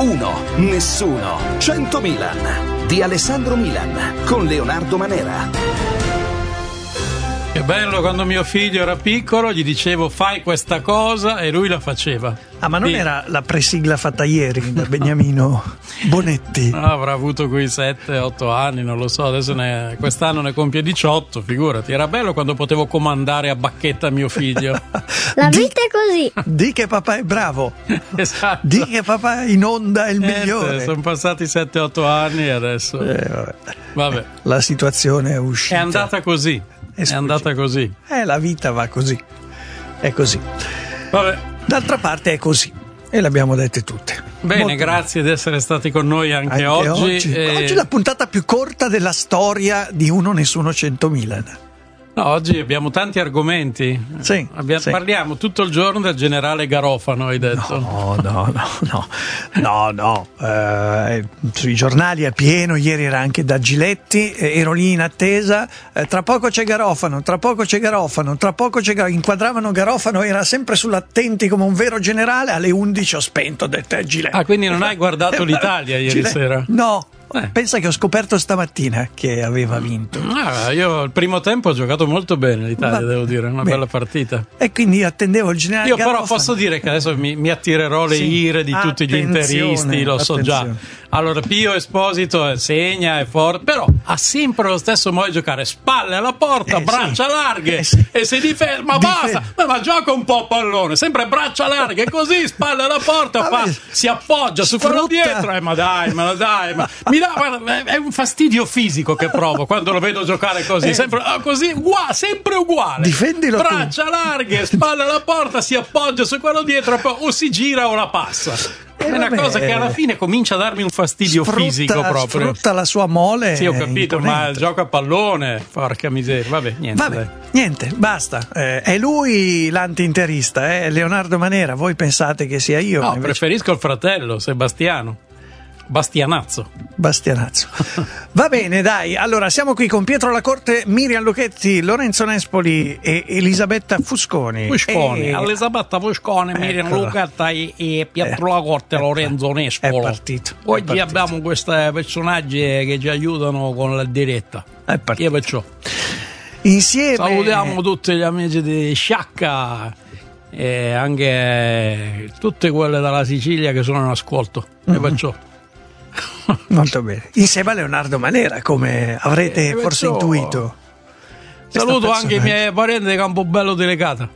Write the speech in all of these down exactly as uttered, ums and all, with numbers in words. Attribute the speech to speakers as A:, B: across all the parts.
A: Uno, nessuno, cento Milan di Alessandro Milan con Leonardo Manera.
B: Che bello, quando mio figlio era piccolo gli dicevo fai questa cosa e lui la faceva.
C: Ah, ma non
B: sì.
C: Era la presigla fatta ieri da Beniamino Bonetti?
B: No, avrà avuto quei sette otto anni, non lo so, adesso ne, quest'anno ne compie diciotto, figurati. Era bello quando potevo comandare a bacchetta mio figlio.
D: La vita è così.
C: Di che papà è bravo.
B: Esatto.
C: Di che papà in onda è il
B: Niente,
C: migliore.
B: sono passati sette otto anni e adesso
C: Eh, vabbè.
B: vabbè.
C: La situazione è uscita.
B: È andata così. È,
C: È
B: andata così.
C: Eh, la vita va così. È così.
B: Vabbè.
C: D'altra parte è così. E le abbiamo dette tutte.
B: Bene,
C: Molto
B: grazie di essere stati con noi anche,
C: Anche
B: oggi.
C: oggi.
B: E...
C: Oggi è la puntata più corta della storia di Uno Nessuno cento Milan.
B: No, oggi abbiamo tanti argomenti.
C: Sì,
B: Abbia-
C: sì.
B: Parliamo tutto il giorno del generale Garofano, hai detto.
C: No, no, no, no, no, no. Eh, sui giornali è pieno, ieri era anche da Giletti, eh, ero lì in attesa, eh, tra poco c'è Garofano, tra poco c'è Garofano, tra poco c'è Garofano, inquadravano Garofano, era sempre sull'attenti come un vero generale, alle undici ho spento, ho detto è Giletti.
B: Ah, quindi non hai guardato l'Italia ieri
C: Giletti.
B: sera?
C: No.
B: Eh.
C: Pensa che ho scoperto stamattina che aveva vinto.
B: Ah, io il primo tempo ho giocato molto bene l'Italia,
C: Va-
B: devo dire, una
C: bene.
B: bella partita.
C: E quindi attendevo il generale
B: Io però
C: Garofano.
B: posso dire che adesso mi, mi attirerò le
C: Sì.
B: ire di tutti gli
C: Attenzione,
B: interisti, lo so già.
C: attenzione.
B: Allora, Pio Esposito eh, segna, è forte, però ha sempre lo stesso modo di giocare, spalle alla porta,
C: Eh,
B: braccia
C: sì.
B: larghe,
C: Eh, sì.
B: e si difende, ma
C: Dife-
B: basta, ma, ma gioca un po' a pallone, sempre braccia larghe, così, spalle alla porta,
C: Vabbè.
B: fa, si appoggia su quello
C: Sfrutta.
B: dietro, eh, ma dai, ma dai, ma mi dà, guarda, è un fastidio fisico che provo quando lo vedo giocare così,
C: Eh.
B: sempre ah, così, uguale, sempre uguale.
C: Difendilo tu.
B: Braccia larghe, spalle alla porta, si appoggia su quello dietro e poi o si gira o la passa. È una
C: vabbè.
B: cosa che alla fine comincia a darmi un fastidio
C: Sfrutta-
B: fisico proprio.
C: Sfrutta la sua mole.
B: Sì, ho capito, ma
C: imponente.
B: gioca a pallone, porca miseria. Vabbè, niente.
C: Vabbè,
B: dai.
C: niente, basta. Eh, è lui l'anti-interista, eh? Leonardo Manera. Voi pensate che sia io?
B: No,
C: invece
B: preferisco il fratello, Sebastiano. Bastianazzo.
C: Bastianazzo. Va bene, dai. Allora, siamo qui con Pietro Lacorte, Miriam Lucchetti, Lorenzo Nespoli e Elisabetta Fusconi.
B: Fusconi,
C: E-
B: Elisabetta Fusconi, Miriam
C: Eccola.
B: Lucchetta e, e Pietro
C: Eh,
B: Lacorte,
C: è
B: Lorenzo
C: par-
B: Nespolo.
C: è partito, è
B: Oggi
C: partito.
B: abbiamo questi personaggi che ci aiutano con la diretta.
C: È partito.
B: Io perciò.
C: Insieme.
B: Salutiamo tutti gli amici di Sciacca e anche tutte quelle dalla Sicilia che sono in ascolto. E perciò.
C: Molto bene. Insieme a Leonardo Manera, come avrete
B: Eh,
C: forse
B: perciò-
C: intuito.
B: Saluto
C: Questo
B: anche i
C: personaggio.
B: miei parenti di Campobello di Lecata.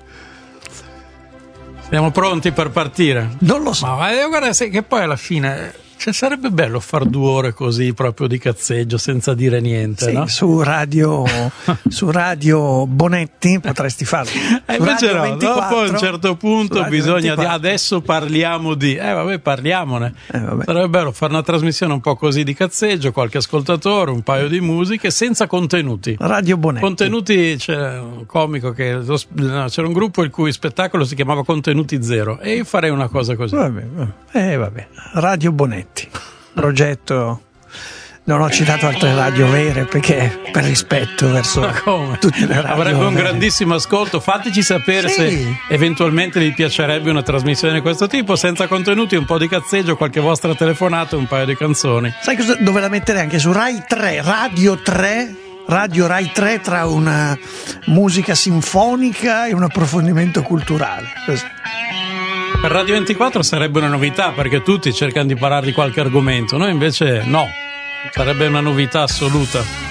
B: Siamo pronti per partire?
C: Non lo so.
B: Ma, ma guarda, sai che poi alla fine cioè, sarebbe bello far due ore così proprio di cazzeggio senza dire niente,
C: Sì,
B: no?
C: su radio su radio Bonetti potresti farlo.
B: E
C: Su
B: invece
C: Radio
B: no,
C: ventiquattro,
B: dopo a un certo
C: su
B: punto
C: Radio
B: bisogna dire
C: ventiquattro.
B: adesso parliamo di eh vabbè parliamone
C: Eh, vabbè.
B: sarebbe bello fare una trasmissione un po' così di cazzeggio, qualche ascoltatore, un paio di musiche senza contenuti.
C: Radio Bonetti.
B: Contenuti, c'era un comico che lo- no, c'era un gruppo il cui spettacolo si chiamava Contenuti Zero e io farei una cosa così.
C: Vabbè, vabbè. Eh, vabbè. Radio Bonetti. Progetto. Non ho citato altre radio vere perché per rispetto verso
B: Ma come?
C: tutte le radio
B: Avrebbe un
C: vere.
B: grandissimo ascolto. Fateci sapere
C: Sì.
B: se eventualmente vi piacerebbe una trasmissione di questo tipo, senza contenuti, un po' di cazzeggio, qualche vostra telefonata, un paio di canzoni.
C: Sai cosa, dove la mettere anche su Rai tre, Radio tre, Radio Rai tre, tra una musica sinfonica e un approfondimento culturale. Così.
B: Per Radio ventiquattro sarebbe una novità perché tutti cercano di parlare di qualche argomento, noi invece no, sarebbe una novità assoluta.